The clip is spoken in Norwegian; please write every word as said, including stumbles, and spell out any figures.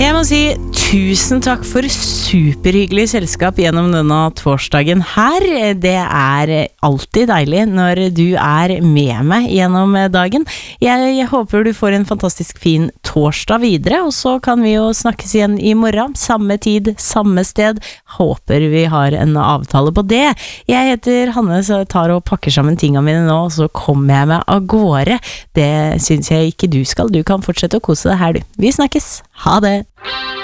Jeg må si tusen takk for superhyggelig selskap gjennom denne torsdagen her. Det er alltid deilig når du er med meg gjennom dagen. Jeg håper du får en fantastisk fin torsdag videre, og så kan vi jo snakkes igjen i morgen. Samme tid, samme sted. Håper vi har en avtale på det. Jeg heter Hanne, så jeg tar og pakker sammen tingene mine nå, og så kommer jeg meg av gårde. Det synes jeg ikke du skal. Du kan fortsette å kose deg her, du. Vi snakkes. Ha det!